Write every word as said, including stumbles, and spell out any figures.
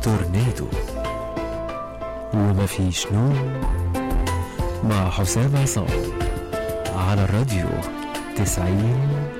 تورنيدو ومفيش نوم مع حسام عصام على الراديو تسعين